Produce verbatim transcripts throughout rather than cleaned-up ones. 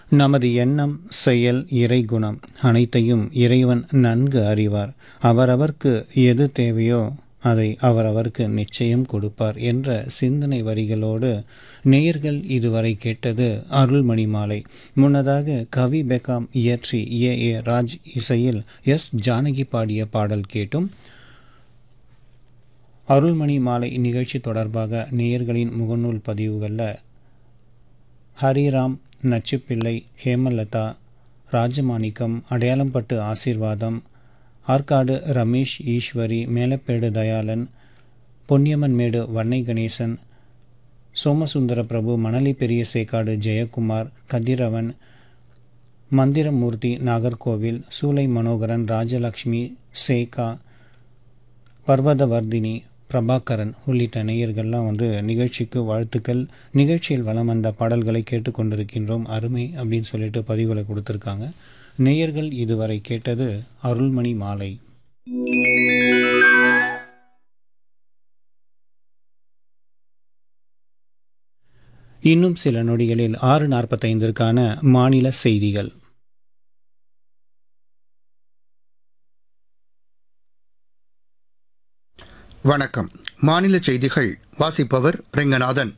நமது எண்ணம், செயல், இறைகுணம் அனைத்தையும் இறைவன் நன்கு அறிவார். அவரவர்க்கு எது தேவையோ அதை அவரவர்க்கு நிச்சயம் கொடுப்பார் என்ற சிந்தனை வரிகளோடு நேயர்கள் இதுவரை கேட்டது அருள்மணி மாலை. முன்னதாக கவி பெகாம் இயற்றி ஏ ஏ ராஜ் இசையில் எஸ் ஜானகி பாடிய பாடல் கேட்டும். அருள்மணி மாலை நிகழ்ச்சி தொடர்பாக நேயர்களின் முகநூல் பதிவுகளில் ஹரிராம், நச்சுப்பிள்ளை, ஹேமலதா, ராஜமாணிக்கம், அடையாளம்பட்டு ஆசீர்வாதம், ஆற்காடு ரமேஷ் ஈஸ்வரி, மேலப்பேடு தயாளன், பொன்னியம்மன்மேடு வன்னை கணேசன், சோமசுந்தர பிரபு, மணலி பெரிய சேக்காடு ஜெயக்குமார், கதிரவன், மந்திரமூர்த்தி, நாகர்கோவில், சூலை மனோகரன், ராஜலக்ஷ்மி, சேகா, பர்வதவர்தினி, பிரபாகரன் உள்ளிட்ட நேயர்கள்லாம் வந்து நிகழ்ச்சிக்கு வாழ்த்துக்கள். நிகழ்ச்சியில் வலம் வந்த பாடல்களை கேட்டுக்கொண்டிருக்கின்றோம், அருமை அப்படின்னு சொல்லிட்டு பதிவுகளை கொடுத்துருக்காங்க. நேயர்கள் இதுவரை கேட்டது அருள்மணி மாலை. இன்னும் சில நொடிகளில் ஆறு நாற்பத்தைந்திற்கான மாநில செய்திகள். வணக்கம். மாநில செய்திகள் வாசிப்பவர் ரெங்கநாதன்.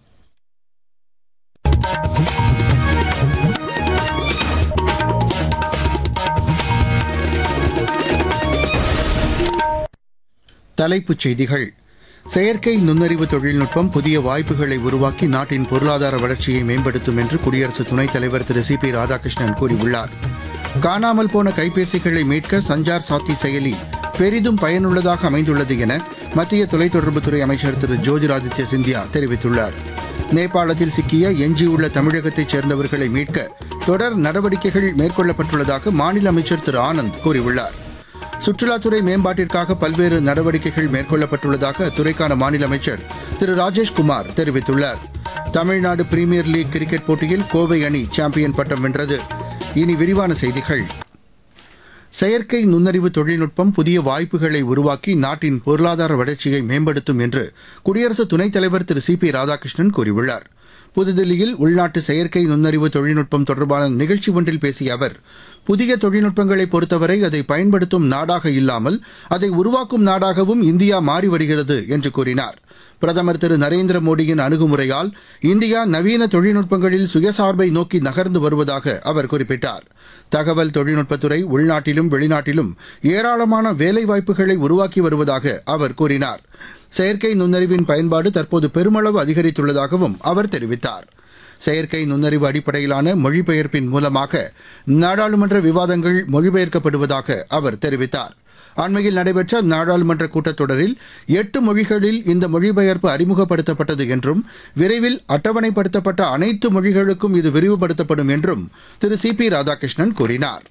தலைப்புச் செய்திகள். செயற்கை நுண்ணறிவு தொழில்நுட்பம் புதிய வாய்ப்புகளை உருவாக்கி நாட்டின் பொருளாதார வளர்ச்சியை மேம்படுத்தும் என்று குடியரசு துணைத் தலைவர் திரு சி பி ராதாகிருஷ்ணன் கூறியுள்ளார். காணாமல் போன கைபேசிகளை மீட்க சஞ்சார் சாத்தி செயலி பெரிதும் பயனுள்ளதாக அமைந்துள்ளது என மத்திய தொலைத்தொடர்புத்துறை அமைச்சர் திரு ஜோதிராதித்ய சிந்தியா தெரிவித்துள்ளார். நேபாளத்தில் சிக்கிய எஞ்சியுள்ள தமிழகத்தைச் சேர்ந்தவர்களை மீட்க தொடர் நடவடிக்கைகள் மேற்கொள்ளப்பட்டுள்ளதாக மாநில அமைச்சர் திரு ஆனந்த் கூறியுள்ளார். சுற்றுலாத்துறை மேம்பாட்டிற்காக பல்வேறு நடவடிக்கைகள் மேற்கொள்ளப்பட்டுள்ளதாக அத்துறைக்கான மாநில அமைச்சர் திரு ராஜேஷ்குமார் தெரிவித்துள்ளார். தமிழ்நாடு பிரீமியர் லீக் கிரிக்கெட் போட்டியில் கோவை அணி சாம்பியன் பட்டம் வென்றது. இனி விரிவான செய்திகள். செயற்கை நுண்ணறிவு தொழில்நுட்பம் புதிய வாய்ப்புகளை உருவாக்கி நாட்டின் பொருளாதார வளர்ச்சியை மேம்படுத்தும் என்று குடியரசு துணைத் தலைவர் திரு சி பி ராதாகிருஷ்ணன் கூறியுள்ளார். புதுதில்லியில் உள்நாட்டு செயற்கை நுண்ணறிவு தொழில்நுட்பம் தொடர்பான நிகழ்ச்சி ஒன்றில் பேசிய அவர், புதிய தொழில்நுட்பங்களை பொறுத்தவரை அதை பயன்படுத்தும் நாடாக இல்லாமல் அதை உருவாக்கும் நாடாகவும் இந்தியா மாறி வருகிறது என்று கூறினார். பிரதமர் திரு நரேந்திர மோடியின் அணுகுமுறையால் இந்தியா நவீன தொழில்நுட்பங்களில் சுயசார்பை நோக்கி நகர்ந்து வருவதாக அவர் குறிப்பிட்டார். தகவல் தொழில்நுட்பத்துறை உள்நாட்டிலும் வெளிநாட்டிலும் ஏராளமான வேலைவாய்ப்புகளை உருவாக்கி வருவதாக அவர் கூறினார். செயற்கை நுண்ணறிவின் பயன்பாடு தற்போது பெருமளவு அதிகரித்துள்ளதாகவும் அவர் தெரிவித்தார். செயற்கை நுண்ணறிவு அடிப்படையிலான மொழிபெயர்ப்பின் மூலமாக நாடாளுமன்ற விவாதங்கள் மொழிபெயர்க்கப்படுவதாக அவர் தெரிவித்தார். அண்மையில் நடைபெற்ற நாடாளுமன்ற கூட்டத்தொடரில் எட்டு மொழிகளில் இந்த மொழிபெயர்ப்பு அறிமுகப்படுத்தப்பட்டது என்றும் விரைவில் அட்டவணைப்படுத்தப்பட்ட அனைத்து மொழிகளுக்கும் இது விரிவுபடுத்தப்படும் என்றும் திரு சி பி ராதாகிருஷ்ணன் கூறினார்.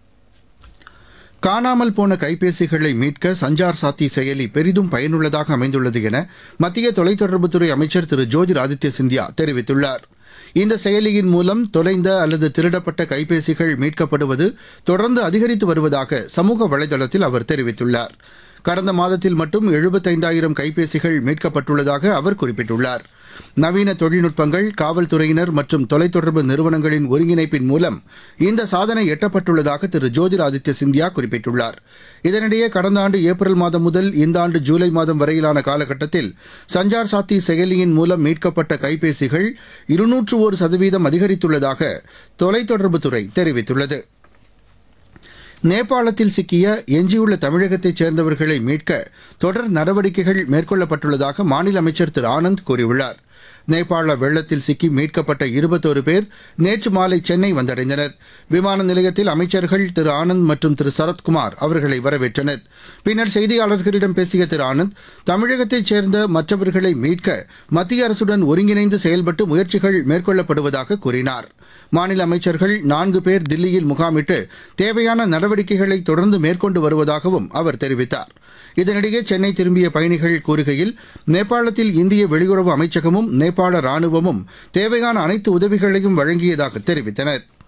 காணாமல் போன கைபேசிகளை மீட்க சஞ்சார் சாத்தி செயலி பெரிதும் பயனுள்ளதாக அமைந்துள்ளது என மத்திய தொலைத்தொடர்புத்துறை அமைச்சர் திரு ஜோதிராதித்ய சிந்தியா தெரிவித்துள்ளார். இந்த செயலியின் மூலம் தொலைந்த அல்லது திருடப்பட்ட கைபேசிகள் மீட்கப்படுவது தொடர்ந்து அதிகரித்து வருவதாக சமூக வலைதளத்தில் அவர் தெரிவித்துள்ளார். கடந்த மாதத்தில் மட்டும் எழுபத்தைந்தாயிரம் கைபேசிகள் மீட்கப்பட்டுள்ளதாக அவர் குறிப்பிட்டுள்ளார். நவீன தொழில்நுட்பங்கள், காவல்துறையினர் மற்றும் தொலைத்தொடர்பு நிறுவனங்களின் ஒருங்கிணைப்பின் மூலம் இந்த சாதனை எட்டப்பட்டுள்ளதாக திரு ஜோதிராதித்ய சிந்தியா குறிப்பிட்டுள்ளார். இதனிடையே கடந்த ஆண்டு ஏப்ரல் மாதம் முதல் இந்த ஆண்டு ஜூலை மாதம் வரையிலான காலகட்டத்தில் சஞ்சார் சாத்தி செயலியின் மூலம் மீட்கப்பட்ட கைபேசிகள் இருநூற்று ஒரு சதவீதம் அதிகரித்துள்ளதாக தொலைத்தொடர்புத்துறை தெரிவித்துள்ளது. நேபாளத்தில் சிக்கிய எஞ்சியுள்ள தமிழகத்தைச் சேர்ந்தவர்களை மீட்க தொடர் நடவடிக்கைகள் மேற்கொள்ளப்பட்டுள்ளதாக மாநில அமைச்சர் திரு ஆனந்த் கூறியுள்ளார். நேபாள வெள்ளத்தில் சிக்கி மீட்கப்பட்ட இருபத்தோரு பேர் நேற்று மாலை சென்னை வந்தடைந்தனர். விமான நிலையத்தில் அமைச்சர்கள் திரு ஆனந்த் மற்றும் திரு சரத்குமார் அவர்களை வரவேற்றனர். பின்னர் செய்தியாளர்களிடம் பேசிய திரு ஆனந்த், தமிழகத்தைச் சேர்ந்த மற்றவர்களை மீட்க மத்திய அரசுடன் ஒருங்கிணைந்து செயல்பட்டு முயற்சிகள் மேற்கொள்ளப்படுவதாக கூறினார். மாநில அமைச்சர்கள் நான்கு பேர் தில்லியில் முகாமிட்டு தேவையான நடவடிக்கைகளை தொடர்ந்து மேற்கொண்டு வருவதாகவும் அவர் தெரிவித்தார். இதனிடையே சென்னை திரும்பிய பயணிகள் கூறுகையில், நேபாளத்தில் இந்திய வெளியுறவு அமைச்சகமும் நேபாள ராணுவமும் தேவையான அனைத்து உதவிகளையும் வழங்கியதாக தெரிவித்தனர்.